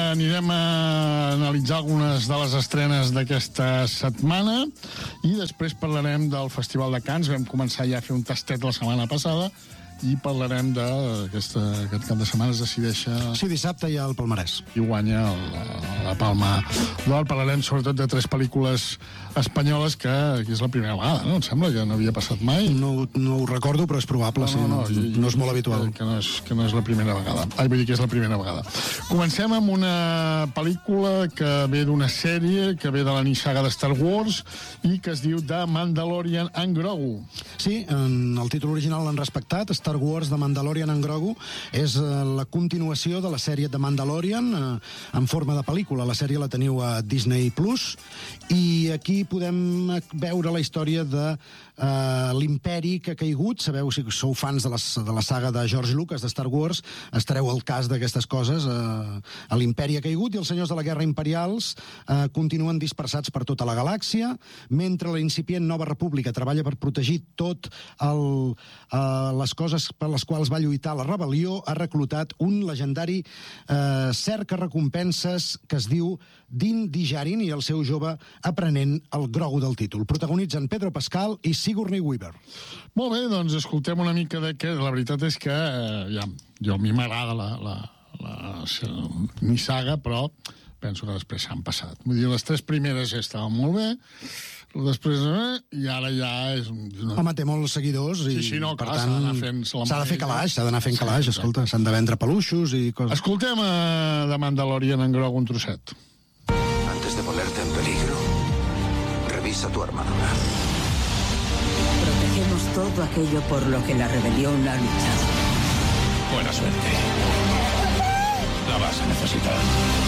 anirem a analitzar algunes de les estrenes d'aquesta setmana i després parlarem del Festival de Cannes. Vam començar ja a fer un tastet la setmana passada i parlarem d'aquest cap de setmana es decideix... Sí, dissabte hi ha el Palmarès. I guanya la Palma d'Or. Parlarem sobretot de 3 pel·lícules espanyoles que és la primera vegada, no? Em sembla que no havia passat mai. No ho recordo, però és probable, no és molt habitual. Que no és la primera vegada. Vull dir que és la primera vegada. Comencem amb una pel·lícula que ve d'una sèrie, que ve de la nissaga de Star Wars i que es diu The Mandalorian and Grogu. Sí, en el títol original l'han respectat. Star Wars The Mandalorian and Grogu és la continuació de la sèrie The Mandalorian en forma de pel·lícula. La sèrie la teniu a Disney Plus i aquí podem veure la història de l'imperi que ha caigut. Sabeu, si sou fans de la saga de George Lucas de Star Wars, estareu al cas d'aquestes coses. L'imperi ha caigut i els senyors de la guerra imperials continuen dispersats per tota la galàxia, mentre la incipient Nova República treballa per protegir tot les coses per les quals va lluitar la rebel·lió. Ha reclutat un legendari cerca-recompenses que es diu Din Djarin i el seu jove aprenent el Grogu del títol. Protagonitzen Pedro Pascal i Sigourney Weaver. Molt bé, doncs escoltem una mica de què. La veritat és que a mi m'agrada la nissaga, però penso que després s'han passat. Vull dir, les 3 primeres ja estaven molt bé, després, i ara ja és... Home, té molts seguidors i, sí, no, per clar, tant, s'ha de fer calaix, escolta, s'han de vendre peluixos i coses. Escoltem de Mandalorian en Grogu un trosset. Antes de ponerte en peligro, revisa tu armadura. Protegemos todo aquello por lo que la rebelión ha luchado. Buena suerte. La vas a necesitar.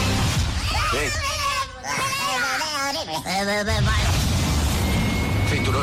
Cinturón.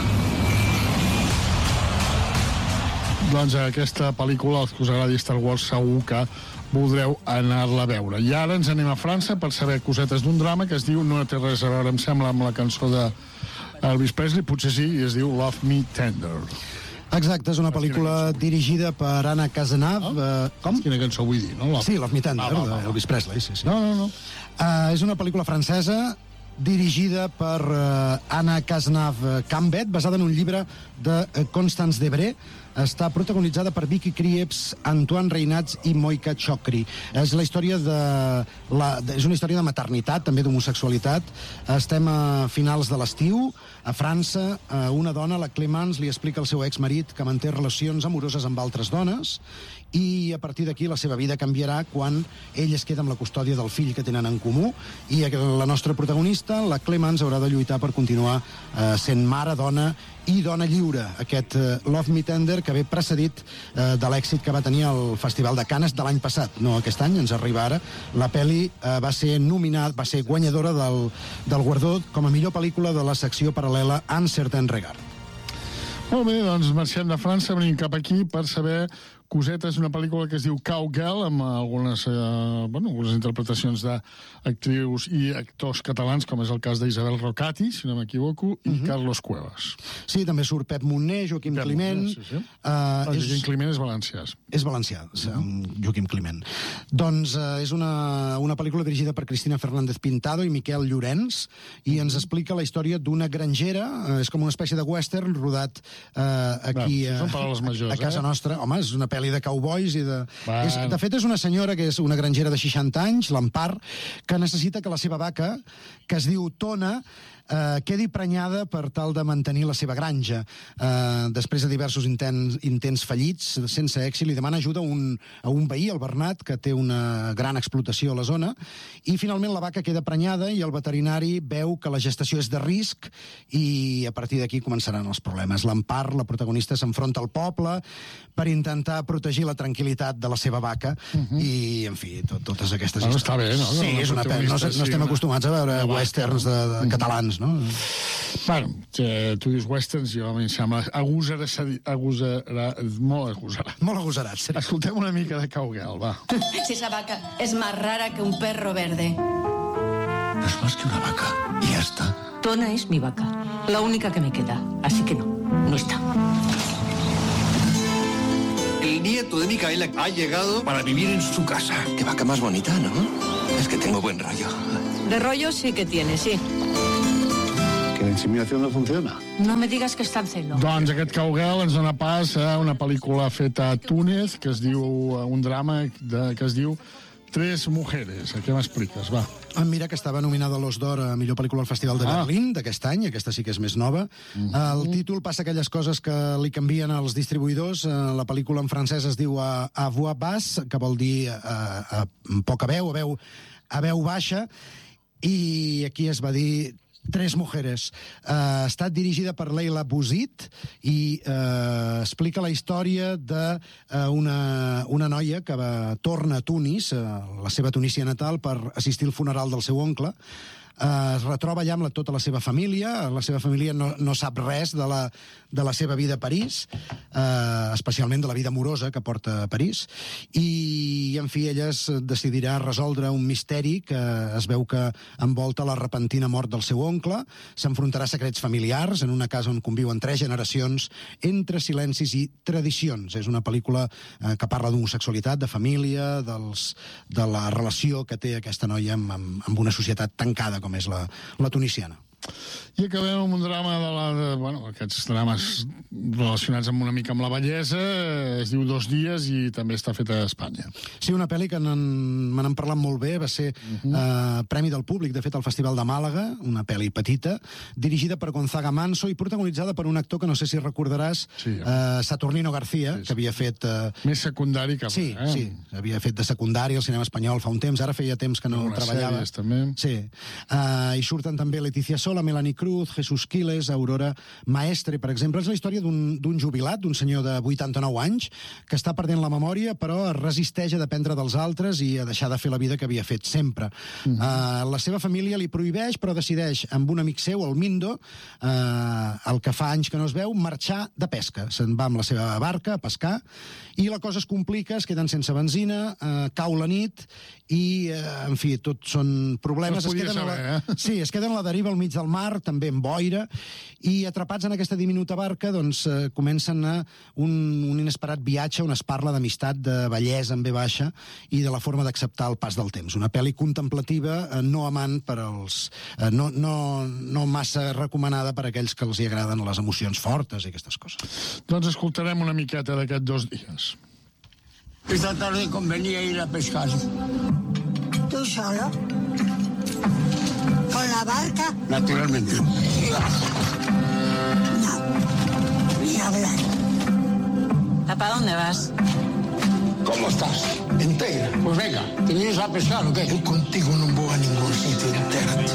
Doncs aquesta pel·lícula, els que us agradi Star Wars, segur que voldreu anar-la a veure. I ara ens anem a França per saber cosetes d'un drama que es diu, no té res a veure, em sembla, amb la cançó de Elvis Presley, potser sí, i es diu Love Me Tender. Exacte, és una pel·lícula dirigida per Anna Cazenave. Com? Quina cançó vull dir, no? Sí, Love Me Tender, d'Elvis Presley, sí. No. És una pel·lícula francesa dirigida per Anna Cazenave Cambet, basada en un llibre de Constance Debré. Està protagonitzada per Vicky Krieps, Antoine Reynats i Moika Chokri. És una història de maternitat, també d'homosexualitat. Estem a finals de l'estiu, a França. Una dona, la Clémence, li explica al seu exmarit que manté relacions amoroses amb altres dones i a partir d'aquí la seva vida canviarà quan ell es queda amb la custòdia del fill que tenen en comú i la nostra protagonista, la Clémence, haurà de lluitar per continuar sent mare, dona i dona lliure. Aquest Love Me Tender que ve precedit de l'èxit que va tenir al Festival de Cannes de l'any passat, no aquest any, ens arriba ara. La pel·li va ser guanyadora del guardó com a millor pel·lícula de la secció paral·lela Un Certain Regard. Molt bé, doncs marxem de França, venim cap aquí per saber cosetes, una pel·lícula que es diu Cowgirl, amb algunes interpretacions d'actrius i actors catalans, com és el cas d'Isabel Rocati, si no m'equivoco, i Carlos Cuevas. Sí, també surt Pep Monner, Joaquim Climent. Sí. Joaquim Climent és valencià. És valencià, Joaquim Climent. Doncs és una pel·lícula dirigida per Cristina Fernández Pintado i Miquel Llorenç, i ens explica la història d'una grangera, és com una espècie de western rodat aquí a casa nostra. Home, és una pel·li de cowboys i de fet és una senyora que és una grangera de 60 anys, l'Empar, que necessita que la seva vaca, que es diu Tona, quedi prenyada per tal de mantenir la seva granja. Després de diversos intents fallits, sense èxit, li demana ajuda a un veí, el Bernat, que té una gran explotació a la zona, i finalment la vaca queda prenyada i el veterinari veu que la gestació és de risc i a partir d'aquí començaran els problemes. L'Empar, la protagonista, s'enfronta al poble per intentar protegir la tranquil·litat de la seva vaca i, en fi, totes aquestes històries. Està bé, no? Sí, és una pel·li. No estem acostumats a veure westerns de catalans, no? Bueno, tu dius westerns, jo a mi em sembla molt agosarat. Escoltem una mica de Cowgirl, va. Si esa vaca es más rara que un perro verde. No es más que una vaca, y ya está. Tona es mi vaca, la única que me queda, así que no está. El nieto de Micaela ha llegado para vivir en su casa. Qué vaca más bonita, ¿no? Es que tengo buen rollo. De rollo sí que tiene, sí. Que la inseminación no funciona. No me digas que està en celo. Doncs aquest Cowgirl ens dona pas a una pel·lícula feta a Túnez, que es diu, un drama que es diu Tres mujeres. Què m'expliques, va? Mira que estava nominada a l'Os d'Or a millor pel·lícula al Festival de Berlín d'aquest any, aquesta sí que és més nova. El títol passa aquelles coses que li canvien als distribuïdors. La pel·lícula en francès es diu A voix basse, que vol dir a poca veu, a veu baixa, i aquí es va dir Tres mujeres. Ha estat dirigida per Leila Bouzid i explica la història d'una noia que torna a Tunis, la seva Tunísia natal, per assistir al funeral del seu oncle. Es retroba allà amb tota la seva família. La seva família no sap res de la seva vida a París, especialment de la vida amorosa que porta a París. I, en fi, ella es decidirà resoldre un misteri que es veu que envolta la repentina mort del seu oncle. S'enfrontarà a secrets familiars en una casa on conviuen 3 generacions entre silencis i tradicions. És una pel·lícula que parla d'homosexualitat, de família, de la relació que té aquesta noia amb una societat tancada com és la tunisiana. I acabem amb un drama aquests drames relacionats amb una mica amb la bellesa. Es diu Dos dies i també està feta a Espanya. Sí, una pel·li que me n'han parlat molt bé. Va ser Premi del Públic, de fet, al Festival de Màlaga, una pel·li petita, dirigida per Gonzaga Manso i protagonitzada per un actor que no sé si recordaràs, Saturnino García, que havia fet... Més secundari que... Sí, havia fet de secundari al cinema espanyol fa un temps, ara feia temps que no treballava. Sèries, també. Sí. I surten també Leticia Sola, Melanie Cruz, Jesús Quiles, Aurora Maestre, per exemple. És la història d'un jubilat, d'un senyor de 89 anys, que està perdent la memòria, però es resisteix a dependre dels altres i a deixar de fer la vida que havia fet sempre. La seva família li prohibeix, però decideix, amb un amic seu, el Mindo, el que fa anys que no es veu, marxar de pesca. Se'n va amb la seva barca a pescar, i la cosa es complica, es queden sense benzina, cau la nit, i, en fi, tot són problemes. No es podia saber, Sí, es queden a la deriva al mig del mar, també amb boira, i atrapats en aquesta diminuta barca, doncs, comencen un inesperat viatge on es parla d'amistat, de bellesa en ve baixa i de la forma d'acceptar el pas del temps. Una pel·li contemplativa, no amant per als... no massa recomanada per a aquells que els hi agraden les emocions fortes i aquestes coses. Doncs escoltarem una miqueta d'aquests Dos dies. Esta tarde convenía ir a pescar. ¿Tú solo? ¿Con la barca? Naturalmente. No, ni hablar. ¿Papá, dónde vas? ¿Cómo estás? ¿Entera? Pues venga, ¿te vienes a pescar o qué? Yo contigo no voy a ningún sitio, entérate.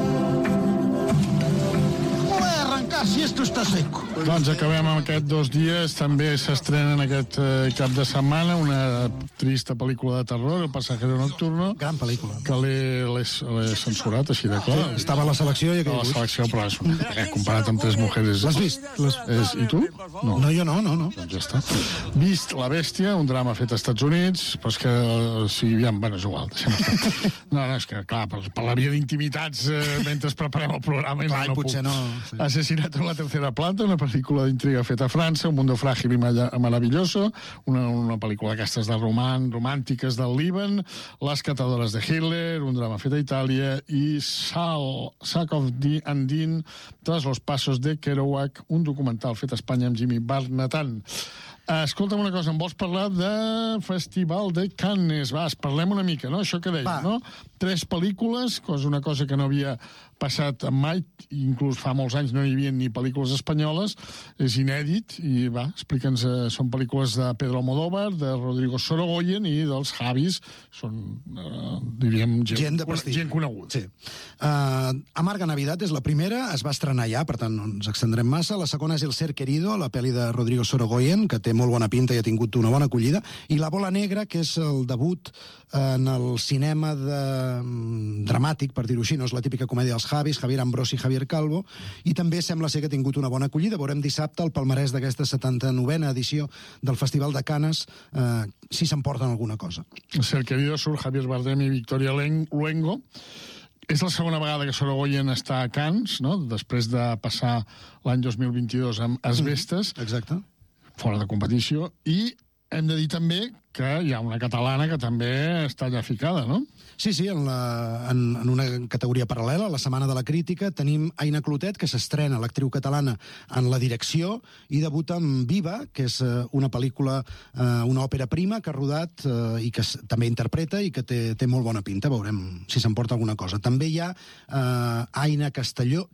Si esto está seco. Doncs acabem amb aquest Dos dies. També s'estrena en aquest cap de setmana una trista pel·lícula de terror, El pasajero nocturno. Gran pel·lícula. Que l'he censurat, així de clar. Estava a la selecció i a la selecció, però comparat amb Tres mujeres... L'has vist? I tu? No, jo no. Doncs ja està. Vist La bèstia, un drama fet als Estats Units, però és que, bueno, és igual, deixem estar. No, és que, clar, parlaria d'intimitats mentre preparem el programa i no puc. Potser no. Assassinat en la tercera planta, una pel·lícula d'intriga feta a França, Un mundo frágil y maravilloso, una pel·lícula d'aquestes de romàntiques del Líban, Les catadores de Hitler, un drama fet a Itàlia, i Sakov Andin, Tras los pasos de Kerouac, un documental fet a Espanya amb Jimmy Barnatan. Escolta'm una cosa, em vols parlar de Festival de Cannes? Va, parlem una mica, no? Això que dèiem, no? 3 pel·lícules, una cosa que no havia passat mai, inclús fa molts anys no hi havia ni pel·lícules espanyoles, és inèdit, i va, explica'ns, són pel·lícules de Pedro Almodóvar, de Rodrigo Sorogoyen i dels Javis, són, diríem, gent conegut. Sí. Amarga Navidad és la primera, es va estrenar ja, per tant no ens extendrem massa. La segona és El ser querido, la pel·li de Rodrigo Sorogoyen, que té molt bona pinta i ha tingut una bona acollida, i La bola negra, que és el debut en el cinema dramàtic, per dir-ho així, no és la típica comèdia dels Javis, Javier Ambrosi i Javier Calvo, i també sembla ser que ha tingut una bona acollida. Veurem dissabte el palmarès d'aquesta 79a edició del Festival de Cannes, si s'emporten alguna cosa. El ser querido surt Javier Bardem i Victoria Luengo. És la segona vegada que Sorogoyen està a Cannes, no? Després de passar l'any 2022 amb Asbestes. Exacte. Fora de competició, i hem de dir també que hi ha una catalana que també està allà ficada, no? Sí, en una categoria paral·lela, la Setmana de la Crítica, tenim Aina Clotet, que s'estrena, l'actriu catalana, en la direcció, i debuta amb Viva, que és una pel·lícula, una òpera prima, que ha rodat i que també interpreta i que té molt bona pinta. Veurem si s'emporta alguna cosa. També hi ha Aina Callejón,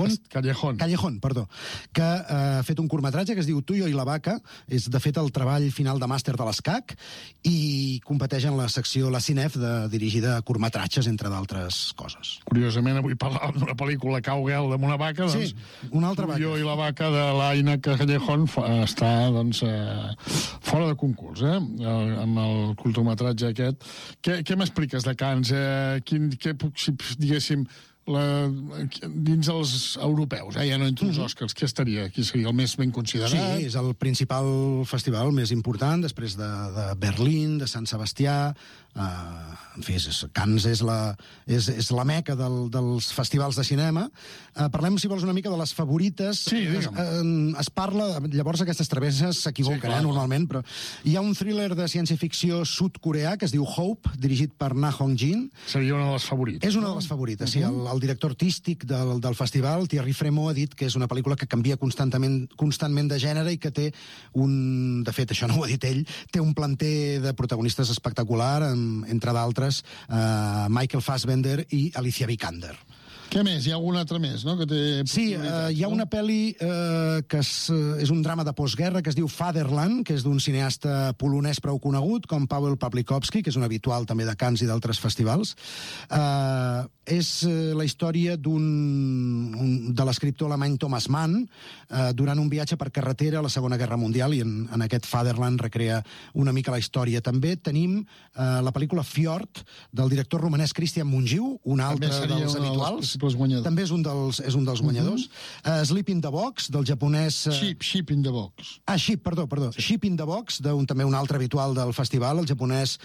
que ha fet un curtmetratge que es diu Tu, jo i la vaca. És, de fet, el treball final de màster de l'ESCAC i competeix en la secció La Cinef, dirigida a curtmetratges, entre d'altres coses. Curiosament, avui parlàvem d'una pel·lícula Cowgirl amb una vaca, doncs... Sí, una altra vaca. Jo i la vaca de l'Aina Callejón està, doncs, fora de concurs, amb el curtmetratge aquest. Què m'expliques de Cans? Què puc, diguéssim, dins els europeus, ja no entre els Oscars, què estaria? Qui seria el més ben considerat? Sí, és el principal festival més important, després de Berlín, de Sant Sebastià. En fi, Cannes és la meca dels festivals de cinema. Parlem, si vols, una mica de les favorites. Sí, es parla, llavors aquestes travesses s'equivoquen, normalment, però hi ha un thriller de ciència-ficció sud-coreà que es diu Hope, dirigit per Na Hong-jin. Seria una de les favorites. És una de les favorites, sí. El director artístic del festival, Thierry Frémaux, ha dit que és una pel·lícula que canvia constantment de gènere i que té de fet, això no ho ha dit ell, té un planter de protagonistes espectacular, entre d'altres, Michael Fassbender i Alicia Vikander. Què més? Hi ha algun altre més, no? Sí, hi ha una pel·li que és un drama de postguerra que es diu Fatherland, que és d'un cineasta polonès prou conegut, com Paweł Pawlikowski, que és un habitual també de Cannes i d'altres festivals. És la història de l'escriptor alemany Thomas Mann durant un viatge per carretera a la Segona Guerra Mundial, i en aquest Fatherland recrea una mica la història. També tenim la pel·lícula Fjord, del director romanès Cristian Mungiu, un altre dels habituals. També és un dels guanyadors. Sleep in the Box, del japonès... Sheep in the Box. Sheep, perdó. Sheep in the Box, també un altre habitual del festival, el japonès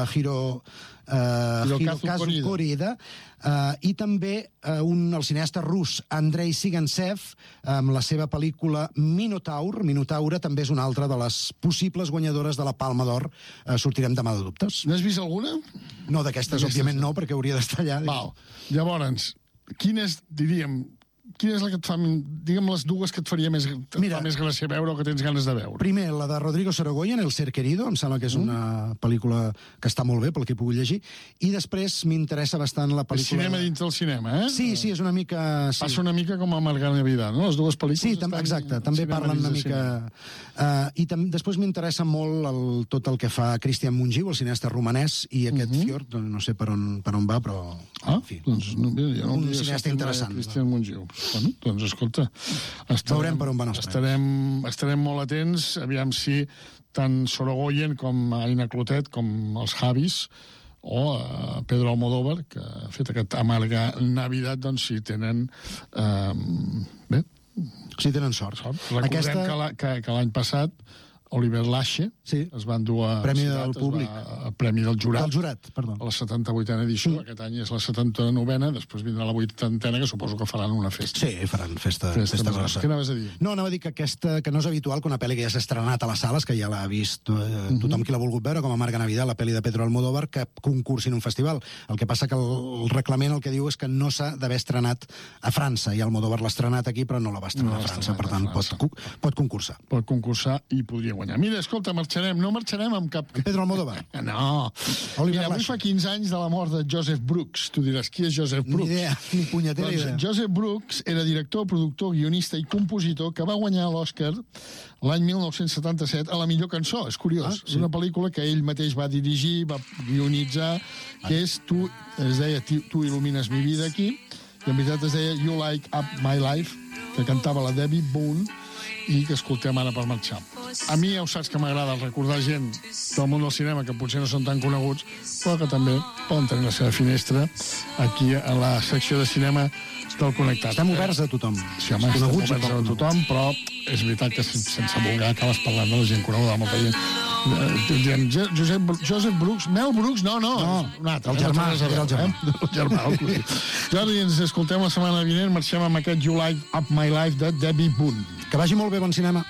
Hirokazu Koreeda. I també el cineasta rus Andrei Sigantsev, amb la seva pel·lícula Minotaure, també és una altra de les possibles guanyadores de la Palma d'Or. Sortirem demà de dubtes. N'has vist alguna? No, d'aquestes, òbviament no, perquè hauria d'estar allà. Val. Llavors, quina és la que et fa... Digue'm les dues que et faria més gràcia veure o que tens ganes de veure. Primer, la de Rodrigo Sorogoyen, El ser querido, em sembla que és una pel·lícula que està molt bé, pel que he pogut llegir. I després m'interessa bastant la pel·lícula... És cinema dins del cinema, Sí, és una mica... Passa una mica com a Margarita Vidal, no? Les dues pel·lícules... Sí, exacte, també parlen una mica... I després m'interessa molt tot el que fa Cristian Mungiu, el cineasta romanès, i aquest Fjord, no sé per on va, però... En fi, un cineasta interessant. Cristian Mungiu. Bueno, doncs, escolta... Veurem per on van els premis. Estarem molt atents, aviam si tant Sorogoyen com Aina Clotet, com els Javis, o Pedro Almodóvar, que ha fet aquest Amarga Navidad, doncs si tenen... Bé. Si tenen sort. Recordem que l'any passat Oliver Lache es va endur a Premi del Públic. Premi del Jurat. Del Jurat, perdó. A la 78a edició. Aquest any és la 79a, després vindrà la 80a, que suposo que faran una festa. Sí, faran festa grossa. Què anaves a dir? No, anava a dir que que no és habitual que una pel·li que ja s'ha estrenat a les sales, que ja l'ha vist tothom qui l'ha volgut veure, com a Amarga Navidad, la pel·li de Pedro Almodóvar, que concursi en un festival. El que passa que el reglament el que diu és que no s'ha d'haver estrenat a França, i Almodóvar l'ha estrenat aquí, però no la va estrenar a França, per tant pot concursar. Pot concursar i podria guanyar. Mira, escolta, no marxarem amb cap... Pedro Almodóvar. No. Mira, avui fa 15 anys de la mort de Joseph Brooks. Tu diràs, qui és Joseph Brooks? Ni idea, ni punyetera idea. Joseph Brooks era director, productor, guionista i compositor que va guanyar l'Oscar l'any 1977 a la millor cançó. És curiós. És una pel·lícula que ell mateix va dirigir, va guionitzar, que és es deia Tu il·lumines mi vida aquí, i en veritat es deia You Light Up My Life, que cantava la Debbie Boone, i que escoltem ara per marxar. A mi ja ho saps que m'agrada recordar gent del món del cinema que potser no són tan coneguts, però que també poden tenir la seva finestra aquí a la secció de cinema del Connectat. Estem oberts a tothom. Sí, home, estem oberts a tothom, però és veritat que sense voler acabes parlant de la gent coneguda, molta gent. Joseph Brooks, Mel Brooks, no, un altre. El germà, el germà. Jordi, ens escoltem la setmana vinent, marxem amb aquest You Light Up My Life de Debbie Boone. Que vagi molt bé, bon cinema.